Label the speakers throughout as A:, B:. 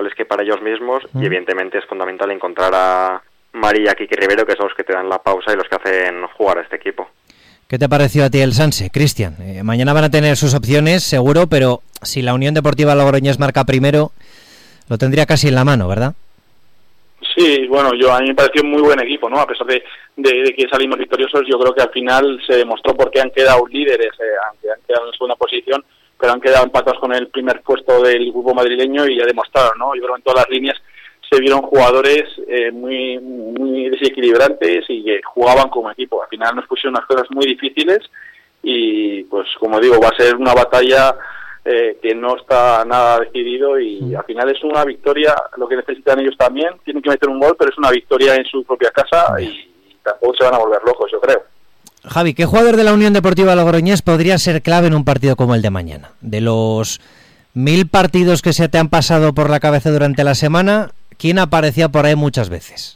A: goles que para ellos mismos, y evidentemente es fundamental encontrar a Mari y a Quique Rivero, que son los que te dan la pausa y los que hacen jugar a este equipo.
B: ¿Qué te pareció a ti el Sanse, Cristian? Mañana van a tener sus opciones, seguro, pero si la Unión Deportiva Logroñés marca primero, lo tendría casi en la mano, ¿verdad?
C: Sí, bueno, a mí me pareció muy buen equipo, ¿no? A pesar de que salimos victoriosos, yo creo que al final se demostró porque han quedado líderes, aunque han quedado en segunda posición, pero han quedado empatados con el primer puesto del grupo madrileño y ya demostraron, ¿no? Yo creo que en todas las líneas se vieron jugadores muy desequilibrantes y que jugaban como equipo. Al final nos pusieron unas cosas muy difíciles y, pues como digo, va a ser una batalla que no está nada decidido y al final es una victoria, lo que necesitan ellos también, tienen que meter un gol, pero es una victoria en su propia casa y tampoco se van a volver locos, yo creo.
B: Javi, ¿qué jugador de la Unión Deportiva Logroñés podría ser clave en un partido como el de mañana? De los 1000 partidos que se te han pasado por la cabeza durante la semana, ¿quién aparecía por ahí muchas veces?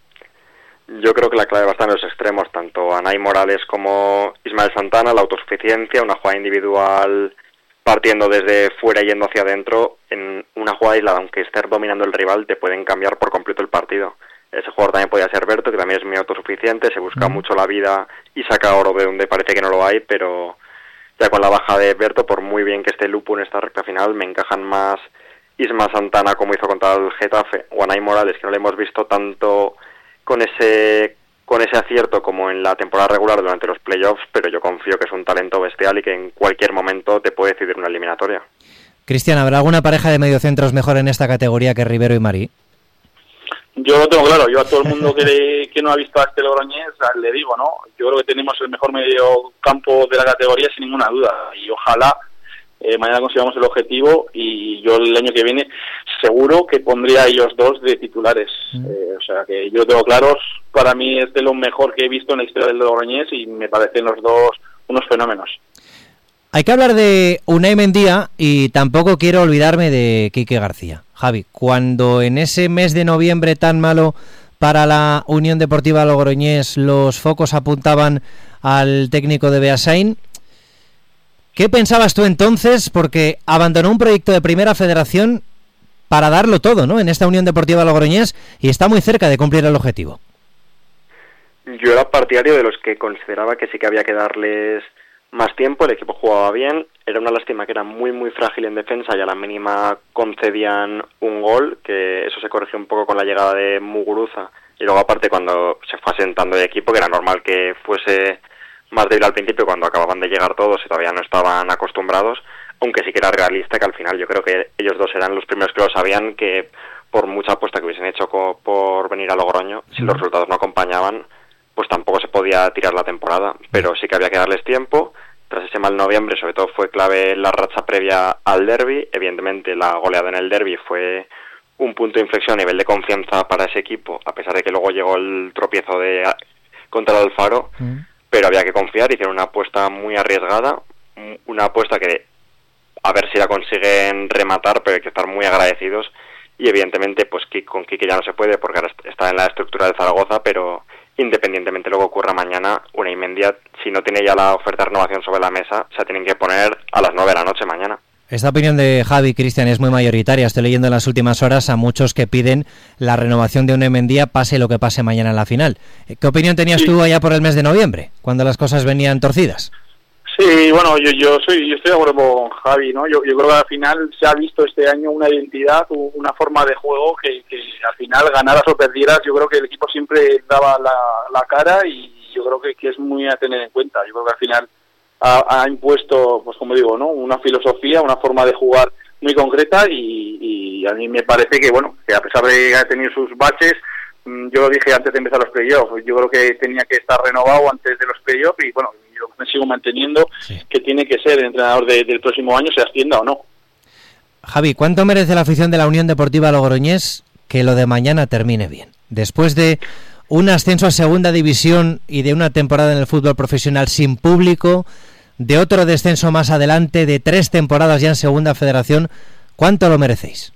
A: Yo creo que la clave va a estar en los extremos, tanto Anay Morales como Ismael Santana, la autosuficiencia, una jugada individual partiendo desde fuera y yendo hacia adentro, en una jugada aislada, aunque estés dominando el rival, te pueden cambiar por completo el partido. Ese jugador también podía ser Berto, que también es muy autosuficiente, se busca mucho la vida y saca oro de donde parece que no lo hay, pero ya con la baja de Berto, por muy bien que esté Lupu en esta recta final, me encajan más Isma Santana, como hizo contra el Getafe, o Anay Morales, que no le hemos visto tanto con ese acierto como en la temporada regular durante los playoffs, pero yo confío que es un talento bestial y que en cualquier momento te puede decidir una eliminatoria.
B: Cristian, ¿habrá alguna pareja de mediocentros mejor en esta categoría que Rivero y Mari?
C: Yo lo tengo claro, yo a todo el mundo que no ha visto a este Logroñés le digo, ¿no? Yo creo que tenemos el mejor medio campo de la categoría sin ninguna duda y ojalá mañana consigamos el objetivo y yo el año que viene seguro que pondría a ellos dos de titulares. O sea que yo tengo claros, para mí es de lo mejor que he visto en la historia del Logroñés y me parecen los dos unos fenómenos.
B: Hay que hablar de Unai Mendía y tampoco quiero olvidarme de Quique García. Javi, cuando en ese mes de noviembre tan malo para la Unión Deportiva Logroñés los focos apuntaban al técnico de Beasain, ¿qué pensabas tú entonces? Porque abandonó un proyecto de Primera Federación para darlo todo, ¿no? En esta Unión Deportiva Logroñés y está muy cerca de cumplir el objetivo.
A: Yo era partidario de los que consideraba que sí que había que darles más tiempo, el equipo jugaba bien, era una lástima que era muy muy frágil en defensa y a la mínima concedían un gol, que eso se corrigió un poco con la llegada de Muguruza y luego aparte cuando se fue asentando el equipo, que era normal que fuese más débil al principio cuando acababan de llegar todos y todavía no estaban acostumbrados, aunque sí que era realista que al final yo creo que ellos dos eran los primeros que lo sabían, que por mucha apuesta que hubiesen hecho por venir a Logroño, si los resultados no acompañaban, pues tampoco se podía tirar la temporada, pero sí que había que darles tiempo. Tras ese mal noviembre, sobre todo fue clave la racha previa al derbi. Evidentemente la goleada en el derbi fue un punto de inflexión a nivel de confianza para ese equipo, a pesar de que luego llegó el tropiezo contra el Alfaro, pero había que confiar, hicieron una apuesta muy arriesgada, una apuesta que a ver si la consiguen rematar, pero hay que estar muy agradecidos, y evidentemente pues con Quique ya no se puede porque ahora está en la estructura de Zaragoza, pero independientemente de lo que ocurra mañana, Unai Mendía, si no tiene ya la oferta de renovación sobre la mesa, se tienen que poner a las 9 de la noche mañana.
B: Esta opinión de Javi, Cristian, es muy mayoritaria. Estoy leyendo en las últimas horas a muchos que piden la renovación de Unai Mendía, pase lo que pase mañana en la final. ¿Qué opinión tenías tú allá por el mes de noviembre, cuando las cosas venían torcidas?
C: Sí, bueno, yo estoy de acuerdo con Javi, ¿no? Yo creo que al final se ha visto este año una identidad, una forma de juego que al final ganaras o perdieras, yo creo que el equipo siempre daba la cara y yo creo que es muy a tener en cuenta. Yo creo que al final ha impuesto, pues como digo, ¿no? Una filosofía, una forma de jugar muy concreta y a mí me parece que, bueno, que a pesar de tener sus baches, yo lo dije antes de empezar los playoffs, yo creo que tenía que estar renovado antes de los playoffs y bueno, yo me sigo manteniendo que tiene que ser el entrenador del próximo año, se ascienda o no.
B: Javi, ¿cuánto merece la afición de la Unión Deportiva Logroñés que lo de mañana termine bien? Después de un ascenso a segunda división y de una temporada en el fútbol profesional sin público, de otro descenso más adelante, de 3 temporadas ya en segunda federación, ¿cuánto lo merecéis?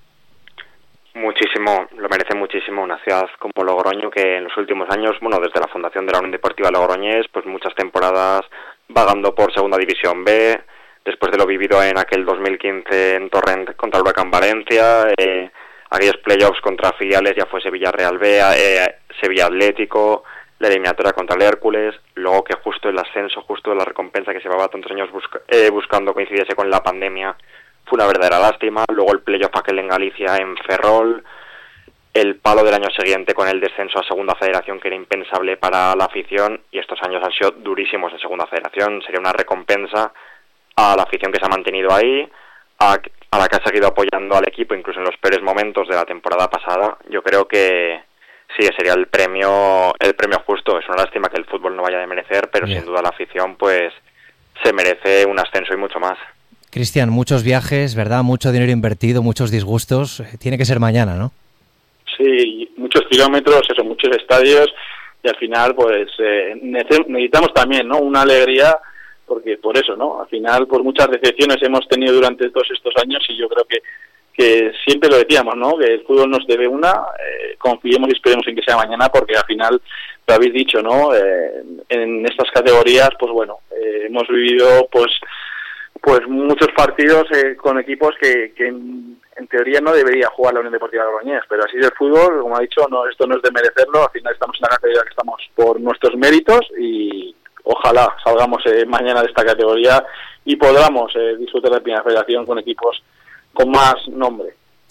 A: Muchísimo, lo merece muchísimo una ciudad como Logroño, que en los últimos años, bueno, desde la fundación de la Unión Deportiva Logroñés, pues muchas temporadas vagando por Segunda División B, después de lo vivido en aquel 2015 en Torrent contra el Huracán Valencia, aquellos playoffs contra filiales, ya fuese Villarreal B, Sevilla Atlético, la eliminatoria contra el Hércules, luego que justo el ascenso, justo la recompensa que se llevaba tantos años buscando coincidiese con la pandemia, fue una verdadera lástima. Luego el playoff aquel en Galicia en Ferrol, el palo del año siguiente con el descenso a Segunda Federación, que era impensable para la afición, y estos años han sido durísimos en Segunda Federación. Sería una recompensa a la afición que se ha mantenido ahí, a la que ha seguido apoyando al equipo incluso en los peores momentos de la temporada pasada. Yo creo que sí, sería el premio justo. Es una lástima que el fútbol no vaya a merecer, pero sin duda la afición pues se merece un ascenso y mucho más.
B: Cristian, muchos viajes, ¿verdad? Mucho dinero invertido, muchos disgustos. Tiene que ser mañana, ¿no?
C: Sí, muchos kilómetros, muchos estadios, y al final pues necesitamos también, ¿no?, una alegría, porque por eso, ¿no?, al final pues muchas decepciones hemos tenido durante todos estos años, y yo creo que siempre lo decíamos, ¿no?, que el fútbol nos debe una, confiemos y esperemos en que sea mañana, porque al final, lo habéis dicho, ¿no?, en estas categorías, pues bueno, hemos vivido pues muchos partidos con equipos que en teoría no debería jugar la Unión Deportiva Logroñés, pero así es el fútbol, como ha dicho, no, esto no es de merecerlo, al final estamos en la categoría que estamos por nuestros méritos, y ojalá salgamos mañana de esta categoría y podamos disfrutar de la Primera Federación con equipos con más nombre.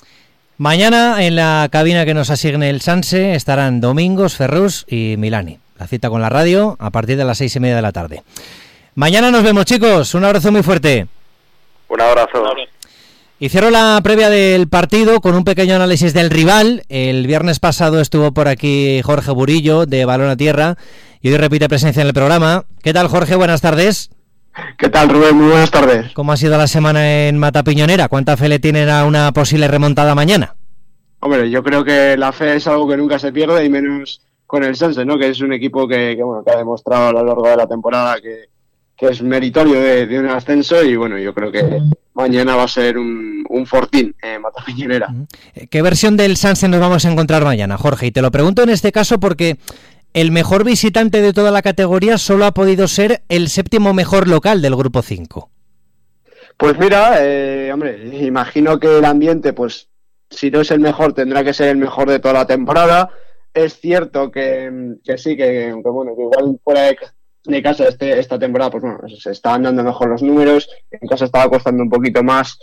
B: Mañana en la cabina que nos asigne el Sanse estarán Domingos, Ferrus y Milani. La cita con la radio a partir de las 6:30 de la tarde. Mañana nos vemos, chicos. Un abrazo muy fuerte.
A: Un abrazo.
B: Y cierro la previa del partido con un pequeño análisis del rival. El viernes pasado estuvo por aquí Jorge Burillo, de Balón a Tierra, y hoy repite presencia en el programa. ¿Qué tal, Jorge? Buenas tardes.
D: ¿Qué tal, Rubén? Muy buenas tardes.
B: ¿Cómo ha sido la semana en Matapiñonera? ¿Cuánta fe le tienen a una posible remontada mañana?
D: Hombre, yo creo que la fe es algo que nunca se pierde, y menos con el Sanse, ¿no?, que es un equipo que ha demostrado a lo largo de la temporada que es meritorio de un ascenso, y bueno, yo creo que mañana va a ser un fortín en Matapiñonera.
B: ¿Qué versión del Sanse nos vamos a encontrar mañana, Jorge? Y te lo pregunto en este caso porque el mejor visitante de toda la categoría solo ha podido ser el séptimo mejor local del Grupo 5.
D: Pues mira, hombre, imagino que el ambiente, pues si no es el mejor, tendrá que ser el mejor de toda la temporada. Es cierto que sí, que bueno, que igual fuera de casa esta temporada, pues bueno, se estaban dando mejor los números, en casa estaba costando un poquito más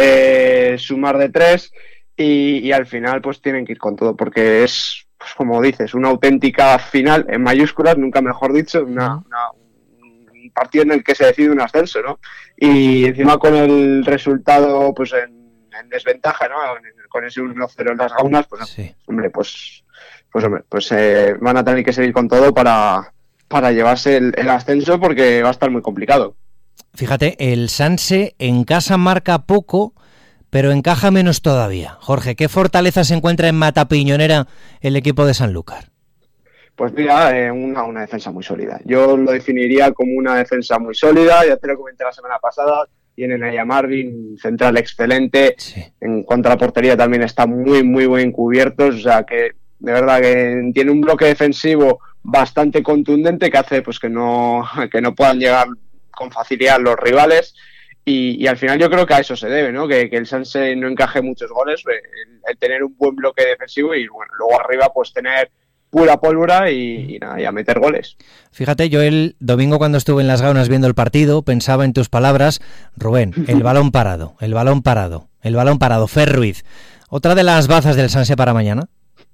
D: sumar de 3, y al final pues tienen que ir con todo, porque es, pues como dices, una auténtica final en mayúsculas, nunca mejor dicho, un partido en el que se decide un ascenso, ¿no? Y encima con el resultado pues en desventaja, ¿no?, con ese 1-0 en las Gaunas, pues sí. Hombre, pues van a tener que seguir con todo para llevarse el ascenso, porque va a estar muy complicado.
B: Fíjate, el Sanse en casa marca poco, pero encaja menos todavía. Jorge, ¿qué fortaleza se encuentra en Matapiñonera el equipo de Sanlúcar?
D: Pues mira, una defensa muy sólida. Yo lo definiría como una defensa muy sólida, ya te lo comenté la semana pasada. Tienen ahí a Marvin, central excelente, sí. En cuanto a la portería también está muy, muy bien cubiertos, o sea que de verdad que tiene un bloque defensivo bastante contundente que hace pues que no puedan llegar con facilidad los rivales, y al final yo creo que a eso se debe, ¿no?, que el Sanse no encaje muchos goles, el tener un buen bloque defensivo, y bueno, luego arriba pues tener pura pólvora y a meter goles.
B: Fíjate, yo el domingo cuando estuve en Las Gaunas viendo el partido pensaba en tus palabras, Rubén, el balón parado, Fer Ruiz. ¿Otra de las bazas del Sanse para mañana?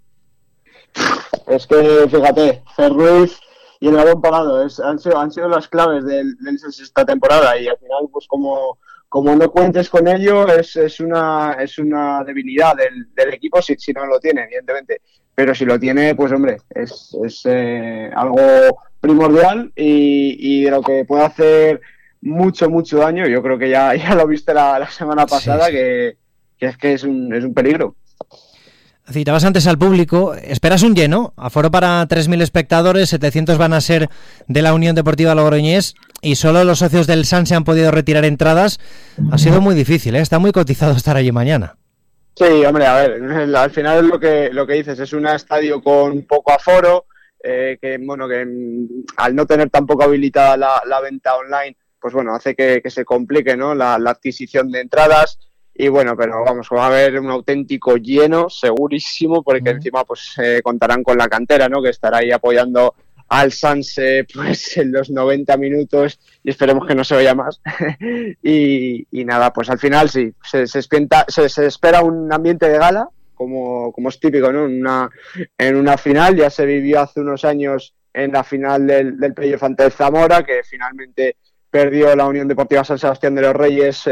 D: Es que, fíjate, Fer Ruiz y el balón parado han sido las claves del Sanse esta temporada, y al final, pues como no cuentes con ello, es una debilidad del equipo si no lo tiene, evidentemente. Pero si lo tiene, pues hombre, es algo primordial, y de lo que puede hacer mucho daño. Yo creo que ya lo viste la semana pasada, sí. que es un peligro.
B: Citabas antes al público, esperas un lleno, aforo para 3.000 espectadores, 700 van a ser de la Unión Deportiva Logroñés, y solo los socios del Sanse han podido retirar entradas. Ha sido muy difícil, está muy cotizado estar allí mañana.
D: Sí, hombre, a ver, al final es lo que dices, es un estadio con poco aforo, que al no tener tampoco habilitada la venta online, pues bueno, hace que se complique, ¿no?, la adquisición de entradas, bueno, pero vamos, va a haber un auténtico lleno, segurísimo, porque encima pues contarán con la cantera, ¿no? Que estará ahí apoyando al Sanse pues en los 90 minutos y esperemos que no se vaya más. y nada, pues al final sí, se espera un ambiente de gala, como es típico, ¿no? En una final, ya se vivió hace unos años en la final del playoff ante el Zamora, que finalmente perdió la Unión Deportiva San Sebastián de los Reyes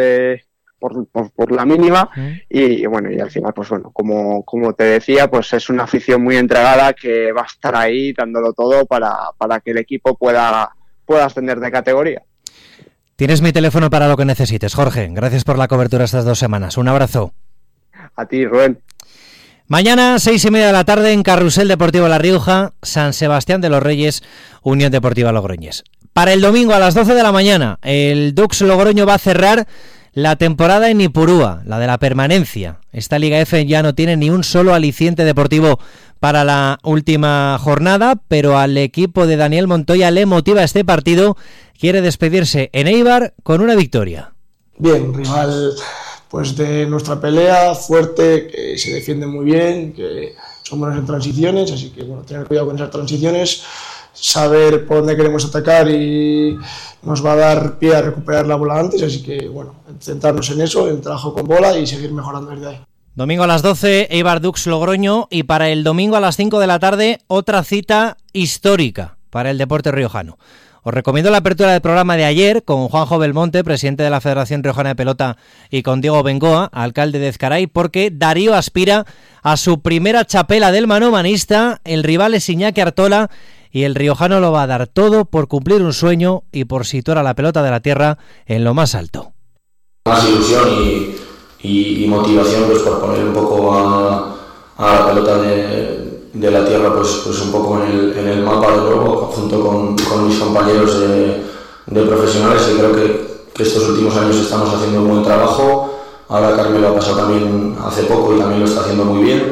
D: por la mínima, y bueno, y al final, pues bueno, como te decía, pues es una afición muy entregada que va a estar ahí dándolo todo para que el equipo pueda ascender de categoría.
B: Tienes mi teléfono para lo que necesites, Jorge. Gracias por la cobertura estas 2 semanas. Un abrazo.
D: A ti, Rubén.
B: Mañana, 6:30 de la tarde, en Carrusel Deportivo La Rioja, San Sebastián de los Reyes, Unión Deportiva Logroñés. Para el domingo a las 12 de la mañana, el Dux Logroño va a cerrar la temporada en Ipurúa, la de la permanencia. Esta Liga F ya no tiene ni un solo aliciente deportivo para la última jornada, pero al equipo de Daniel Montoya le motiva este partido. Quiere despedirse en Eibar con una victoria.
E: Bien, rival pues de nuestra pelea, fuerte, que se defiende muy bien, que son buenos en transiciones, así que bueno, tener cuidado con esas transiciones, saber por dónde queremos atacar y nos va a dar pie a recuperar la bola antes, así que bueno, centrarnos en eso, en el trabajo con bola y seguir mejorando desde ahí.
B: Domingo a las 12, Eibar Dux Logroño, y para el domingo a las 5 de la tarde, otra cita histórica para el deporte riojano. Os recomiendo la apertura del programa de ayer con Juanjo Belmonte, presidente de la Federación Riojana de Pelota, y con Diego Bengoa, alcalde de Ezcaray, porque Darío aspira a su primera chapela del manomanista. El rival es Iñaki Artola y el riojano lo va a dar todo por cumplir un sueño y por situar a la pelota de la tierra en lo más alto.
F: Más ilusión y motivación pues por poner un poco a la pelota de la tierra pues un poco en el mapa de nuevo, junto con mis compañeros de profesionales, y creo que estos últimos años estamos haciendo un buen trabajo. Ahora Carmelo ha pasado también hace poco y también lo está haciendo muy bien,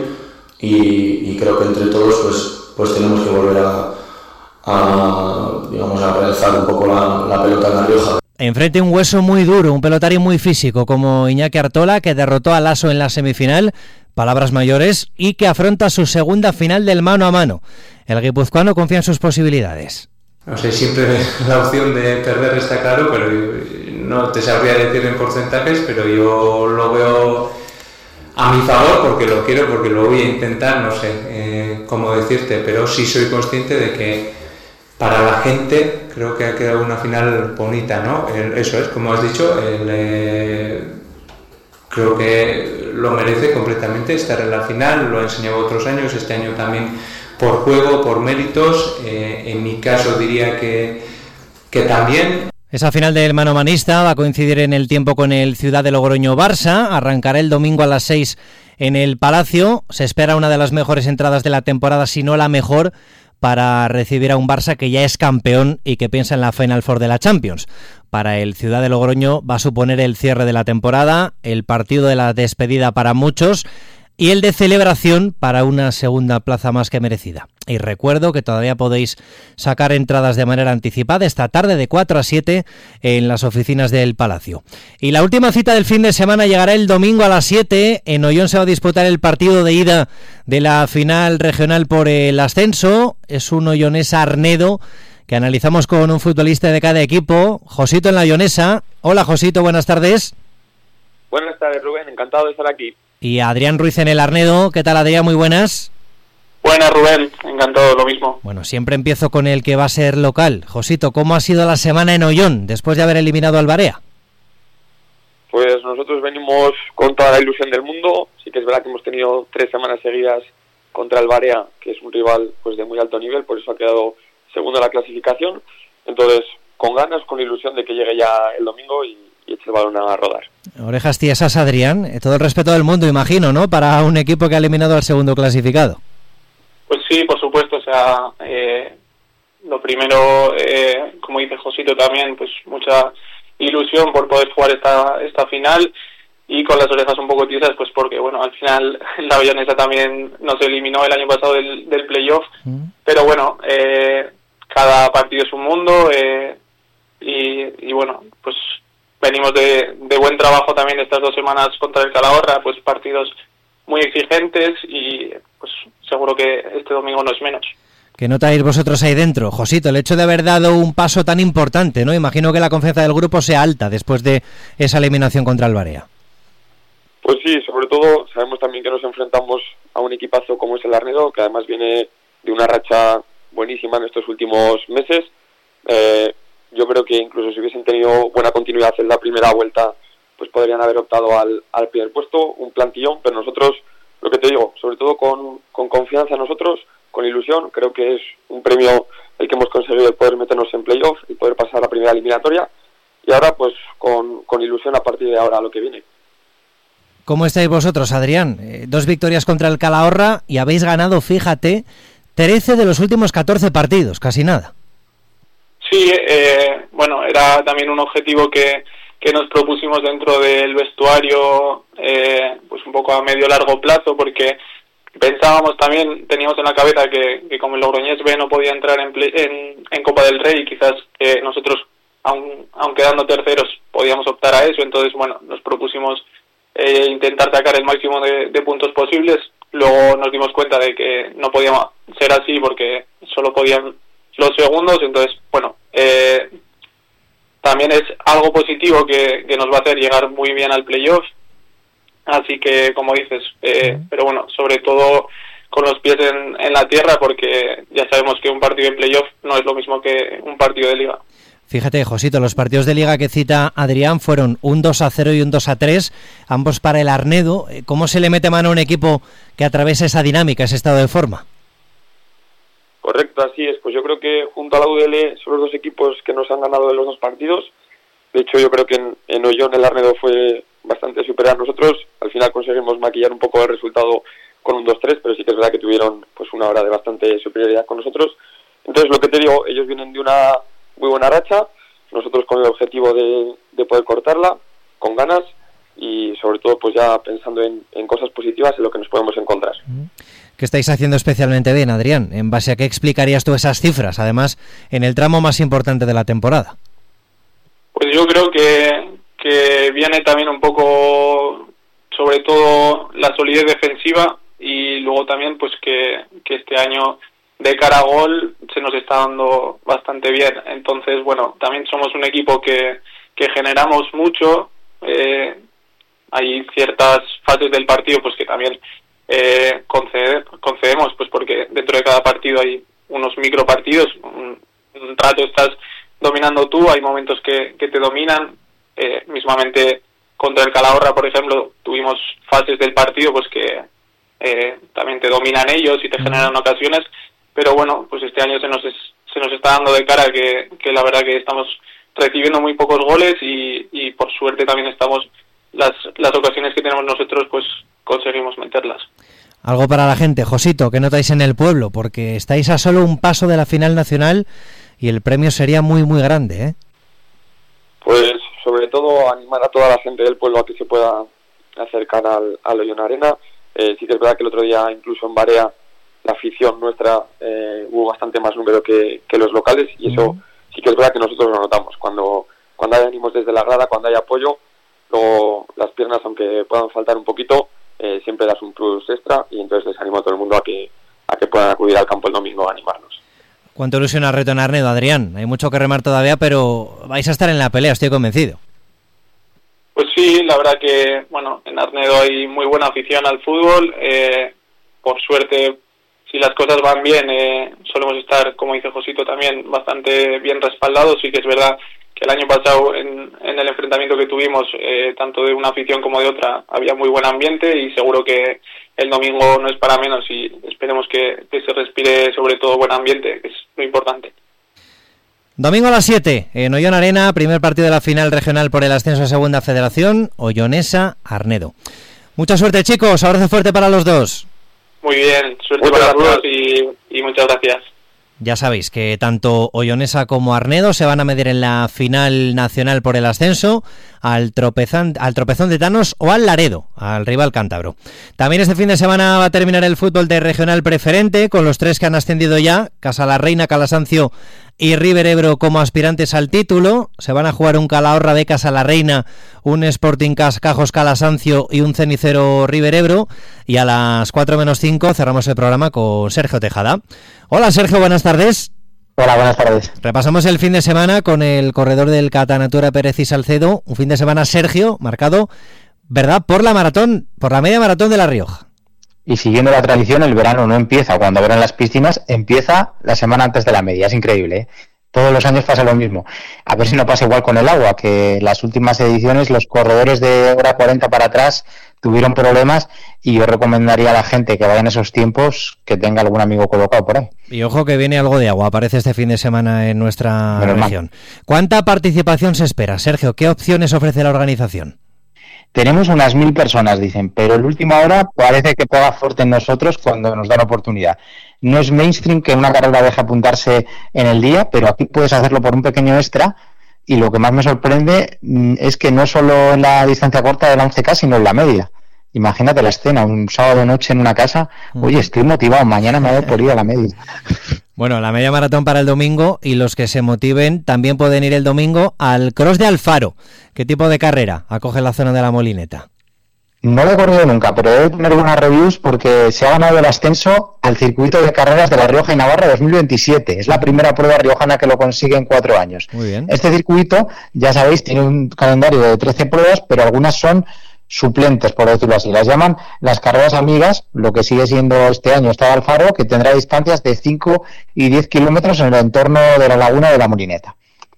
F: y creo que entre todos pues tenemos que volver a realzar un poco la pelota en La Rioja.
B: Enfrente un hueso muy duro, un pelotario muy físico como Iñaki Artola, que derrotó a Lasso en la semifinal, palabras mayores, y que afronta su segunda final del mano a mano. El guipuzcoano confía en sus posibilidades.
G: No sé, siempre la opción de perder está claro, pero no te sabría decir en porcentajes, pero yo lo veo a mi favor porque lo quiero, porque lo voy a intentar, no sé cómo decirte, pero sí soy consciente de que para la gente creo que ha quedado una final bonita, ¿no? Eso es, como has dicho, creo que lo merece completamente estar en la final, lo ha enseñado otros años, este año también por juego, por méritos, en mi caso diría que también.
B: Esa final del manomanista va a coincidir en el tiempo con el Ciudad de Logroño-Barça, arrancará el domingo a las 6 en el Palacio, se espera una de las mejores entradas de la temporada, si no la mejor, para recibir a un Barça que ya es campeón y que piensa en la Final Four de la Champions. Para el Ciudad de Logroño va a suponer el cierre de la temporada, el partido de la despedida para muchos y el de celebración para una segunda plaza más que merecida. Y recuerdo que todavía podéis sacar entradas de manera anticipada esta tarde de 4 a 7 en las oficinas del Palacio. Y la última cita del fin de semana llegará el domingo a las 7. En Ollón se va a disputar el partido de ida de la final regional por el ascenso. Es un ollonesa Arnedo que analizamos con un futbolista de cada equipo. Josito en la Ollonesa. Hola Josito, buenas tardes.
H: Buenas tardes Rubén, encantado de estar aquí.
B: Y Adrián Ruiz en el Arnedo. ¿Qué tal, Adrián? Muy buenas.
C: Buenas, Rubén, encantado, lo mismo.
B: Bueno, siempre empiezo con el que va a ser local. Josito, ¿cómo ha sido la semana en Ollón después de haber eliminado al Barea?
H: Pues nosotros venimos con toda la ilusión del mundo. Sí que es verdad que hemos tenido 3 semanas seguidas contra el Barea, que es un rival pues de muy alto nivel, por eso ha quedado segundo en la clasificación. Entonces, con ganas, con ilusión de que llegue ya el domingo y eche el balón a rodar.
B: Orejas tiesas, Adrián. Todo el respeto del mundo, imagino, ¿no? Para un equipo que ha eliminado al segundo clasificado.
C: Pues sí, por supuesto. O sea, lo primero, como dice Josito también, pues mucha ilusión por poder jugar esta final, y con las orejas un poco tiesas, pues porque, bueno, al final la Ollonesa también nos eliminó el año pasado del playoff. Pero bueno, cada partido es un mundo, y bueno, pues
I: venimos de buen trabajo también estas 2 semanas contra el Calahorra, pues partidos muy exigentes y pues seguro que este domingo no es menos.
B: ¿Qué notáis vosotros ahí dentro? Josito, el hecho de haber dado un paso tan importante, ¿no? Imagino que la confianza del grupo sea alta después de esa eliminación contra el Barea.
H: Pues sí, sobre todo sabemos también que nos enfrentamos a un equipazo como es el Arnedo, que además viene de una racha buenísima en estos últimos meses. Yo creo que incluso si hubiesen tenido buena continuidad en la primera vuelta, pues podrían haber optado al primer puesto, un plantillón, pero nosotros, lo que te digo, sobre todo con confianza en nosotros, con ilusión, creo que es un premio el que hemos conseguido, el poder meternos en playoff, el poder pasar a la primera eliminatoria, y ahora pues con ilusión a partir de ahora lo que viene.
B: ¿Cómo estáis vosotros, Adrián? 2 victorias contra el Calahorra y habéis ganado, fíjate, 13 de los últimos 14 partidos, casi nada.
I: Sí, bueno, era también un objetivo que nos propusimos dentro del vestuario, pues un poco a medio largo plazo, porque pensábamos también, teníamos en la cabeza que como el Logroñés B no podía entrar en Copa del Rey, quizás nosotros, aun quedando terceros, podíamos optar a eso. Entonces, bueno, nos propusimos intentar sacar el máximo de puntos posibles. Luego nos dimos cuenta de que no podía ser así porque solo podían los segundos. Entonces, bueno, también es algo positivo que nos va a hacer llegar muy bien al playoff. Así que, como dices, pero bueno, sobre todo con los pies en la tierra, porque ya sabemos que un partido en playoff no es lo mismo que un partido de liga.
B: Fíjate, Josito, los partidos de liga que cita Adrián fueron un 2-0 y un 2-3, ambos para el Arnedo. ¿Cómo se le mete mano a un equipo que atraviesa esa dinámica, ese estado de forma?
H: Correcto, así es. Pues yo creo que junto a la UDL son los 2 equipos que nos han ganado de los 2 partidos. De hecho, yo creo que en Ollón el Arnedo fue bastante superior a nosotros. Al final conseguimos maquillar un poco el resultado con un 2-3, pero sí que es verdad que tuvieron pues una hora de bastante superioridad con nosotros. Entonces, lo que te digo, ellos vienen de una muy buena racha, nosotros con el objetivo de poder cortarla, con ganas, y sobre todo pues ya pensando en cosas positivas, en lo que nos podemos encontrar.
B: ¿Qué estáis haciendo especialmente bien, Adrián? ¿En base a qué explicarías tú esas cifras, además, en el tramo más importante de la temporada?
I: Pues yo creo que viene también un poco, sobre todo, la solidez defensiva, y luego también pues que este año de cara a gol se nos está dando bastante bien. Entonces, bueno, también somos un equipo que generamos mucho. Hay ciertas fases del partido pues que también concedemos, pues porque dentro de cada partido hay unos micropartidos. Un rato estás dominando tú, hay momentos que te dominan. Mismamente contra el Calahorra, por ejemplo, tuvimos fases del partido pues que también te dominan ellos y te generan ocasiones. Pero bueno, pues este año se nos está dando de cara que la verdad que estamos recibiendo muy pocos goles y por suerte también estamos las ocasiones que tenemos nosotros pues conseguimos meterlas.
B: Algo para la gente, Josito, ¿qué notáis en el pueblo? Porque estáis a solo un paso de la final nacional y el premio sería muy muy grande, ¿eh?
H: Pues sobre todo animar a toda la gente del pueblo a que se pueda acercar al Ollón Arena. Sí que es verdad que el otro día incluso en Barea la afición nuestra hubo bastante más número que los locales, y eso sí que es verdad que nosotros lo notamos. Cuando hay ánimos desde la grada, cuando hay apoyo, luego las piernas, aunque puedan faltar un poquito, siempre das un plus extra, y entonces les animo a todo el mundo a que puedan acudir al campo el domingo a animarnos.
B: ¿Cuánto ilusiona el reto en Arnedo, Adrián? Hay mucho que remar todavía, pero vais a estar en la pelea, estoy convencido.
I: Pues sí, la verdad que bueno, en Arnedo hay muy buena afición al fútbol. Por suerte, si las cosas van bien, solemos estar, como dice Josito también, bastante bien respaldados. Sí que es verdad que el año pasado en el enfrentamiento que tuvimos, tanto de una afición como de otra, había muy buen ambiente, y seguro que el domingo no es para menos, y esperemos que se respire sobre todo buen ambiente, que es lo importante.
B: Domingo a las 7, en Ollón Arena, primer partido de la final regional por el ascenso a Segunda Federación, Ollonesa Arnedo. Mucha suerte, chicos, abrazo fuerte para los dos.
I: Muy bien, suerte para todos y muchas gracias.
B: Ya sabéis que tanto Ollonesa como Arnedo se van a medir en la final nacional por el ascenso al tropezón de Thanos o al Laredo, al rival cántabro. También este fin de semana va a terminar el fútbol de regional preferente con los 3 que han ascendido ya: Casa la Reina, Calasancio y River Ebro como aspirantes al título. Se van a jugar un Calahorra Becas a la Reina, un Sporting Cajos Calasancio y un Cenicero River Ebro. Y a las 4:05 cerramos el programa con Sergio Tejada. Hola Sergio, buenas tardes.
J: Hola, buenas tardes.
B: Repasamos el fin de semana con el corredor del Catanatura Pérez y Salcedo. Un fin de semana, Sergio, marcado, ¿verdad?, por la media maratón de La Rioja.
J: Y siguiendo la tradición, el verano no empieza cuando abren las piscinas, empieza la semana antes de la media. Es increíble, ¿eh? Todos los años pasa lo mismo. A ver si no pasa igual con el agua, que las últimas ediciones los corredores de hora 40 para atrás tuvieron problemas, y yo recomendaría a la gente que vaya en esos tiempos que tenga algún amigo colocado por ahí.
B: Y ojo que viene algo de agua, aparece este fin de semana en nuestra región. ¿Cuánta participación se espera, Sergio? ¿Qué opciones ofrece la organización?
J: Tenemos unas 1000 personas, dicen, pero en última hora parece que pega fuerte en nosotros cuando nos dan oportunidad. No es mainstream que una carrera deje apuntarse en el día, pero aquí puedes hacerlo por un pequeño extra, y lo que más me sorprende es que no solo en la distancia corta de la 11K, sino en la media. Imagínate la escena, un sábado de noche en una casa. Oye, estoy motivado, mañana me voy por ir a la media.
B: Bueno, la media maratón para el domingo, y los que se motiven también pueden ir el domingo al Cross de Alfaro. ¿Qué tipo de carrera acoge la zona de la Molineta?
J: No lo he corrido nunca, pero debe tener buenas reviews porque se ha ganado el ascenso al circuito de carreras de La Rioja y Navarra 2027. Es la primera prueba riojana que lo consigue en 4 años.
B: Muy bien.
J: Este circuito, ya sabéis, tiene un calendario de 13 pruebas, pero algunas son suplentes, por decirlo así. Las llaman las carreras amigas, lo que sigue siendo este año Estado Alfaro, que tendrá distancias de 5 y 10 kilómetros en el entorno de la laguna de la Molineta.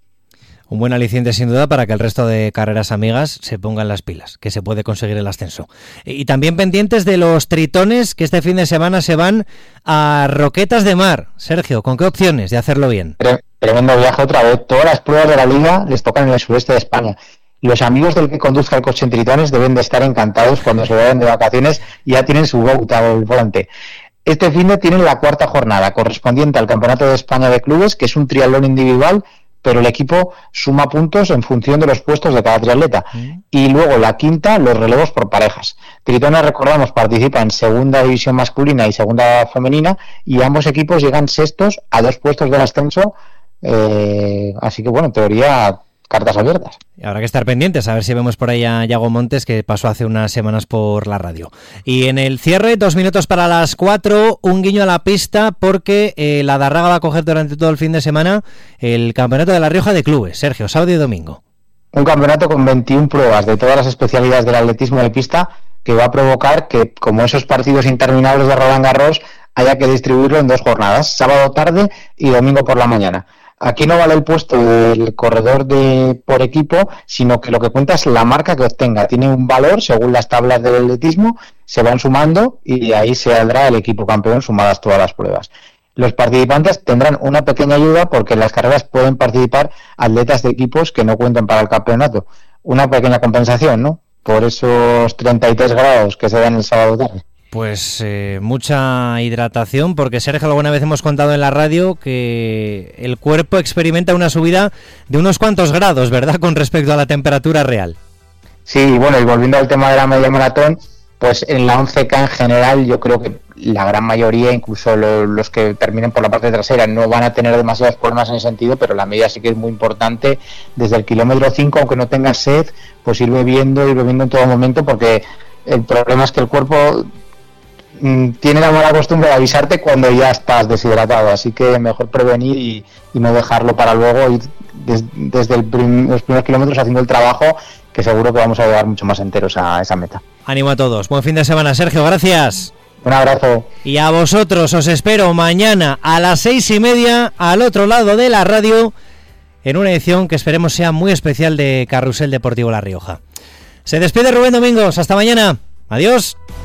B: Un buen aliciente sin duda para que el resto de carreras amigas se pongan las pilas, que se puede conseguir el ascenso. Y también pendientes de los tritones que este fin de semana se van a Roquetas de Mar. Sergio, ¿con qué opciones de hacerlo bien?
J: Tremendo viaje otra vez. Todas las pruebas de la liga les tocan en el sureste de España. Los amigos del que conduzca el coche en tritones deben de estar encantados cuando se vayan de vacaciones y ya tienen su boat al volante. Este fin de tienen la 4ª jornada, correspondiente al Campeonato de España de Clubes, que es un triatlón individual, pero el equipo suma puntos en función de los puestos de cada triatleta. Y luego la 5ª, los relevos por parejas. Tritones, recordamos, participa en segunda división masculina y segunda femenina, y ambos equipos llegan sextos a 2 puestos del ascenso. Así que, bueno, en teoría, cartas abiertas.
B: Habrá que estar pendientes, a ver si vemos por ahí a Yago Montes, que pasó hace unas semanas por la radio. Y en el cierre, 2 minutos para las 4, un guiño a la pista, porque la Darraga va a coger durante todo el fin de semana el Campeonato de La Rioja de Clubes. Sergio, sábado y domingo.
J: Un campeonato con 21 pruebas de todas las especialidades del atletismo de pista, que va a provocar que, como esos partidos interminables de Roland Garros, haya que distribuirlo en 2 jornadas, sábado tarde y domingo por la mañana. Aquí no vale el puesto del corredor por equipo, sino que lo que cuenta es la marca que obtenga. Tiene un valor según las tablas del atletismo, se van sumando y ahí se saldrá el equipo campeón sumadas todas las pruebas. Los participantes tendrán una pequeña ayuda porque en las carreras pueden participar atletas de equipos que no cuenten para el campeonato. Una pequeña compensación, ¿no?, por esos 33 grados que se dan el sábado tarde.
B: Pues mucha hidratación, porque Sergio, alguna vez hemos contado en la radio que el cuerpo experimenta una subida de unos cuantos grados, ¿verdad?, con respecto a la temperatura real.
J: Sí, bueno, y volviendo al tema de la media maratón, pues en la 11K en general yo creo que la gran mayoría, incluso los que terminen por la parte trasera, no van a tener demasiados problemas en ese sentido, pero la media sí que es muy importante. Desde el kilómetro 5, aunque no tengas sed, pues ir bebiendo en todo momento, porque el problema es que el cuerpo tiene la mala costumbre de avisarte cuando ya estás deshidratado, así que mejor prevenir y no dejarlo para luego, ir desde los primeros kilómetros haciendo el trabajo, que seguro que vamos a llegar mucho más enteros a esa meta.
B: Ánimo a todos, buen fin de semana, Sergio, gracias.
J: Un abrazo.
B: Y a vosotros os espero mañana a las 6:30 al otro lado de la radio, en una edición que esperemos sea muy especial de Carrusel Deportivo La Rioja. Se despide Rubén Domingos, hasta mañana, adiós.